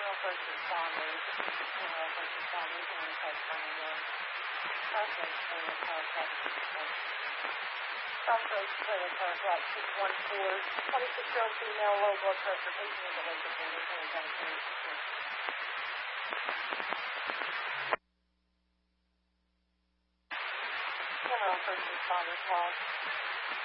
first responders. General first responders and request for ambulance. Crossroads Toyota Car Flat 614. Crossroads Toyota Car Flat 614. 26-year-old female, low blood pressure, patient is awake at the military evacuation. General first responders call.